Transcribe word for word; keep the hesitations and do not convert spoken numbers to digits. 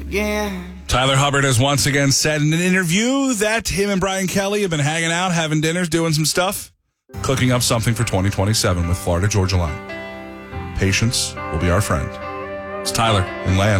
again. Tyler Hubbard has once again said in an interview that him and Brian Kelly have been hanging out, having dinners, doing some stuff, cooking up something for twenty twenty-seven with Florida Georgia Line. Patience will be our friend. It's Tyler in Land.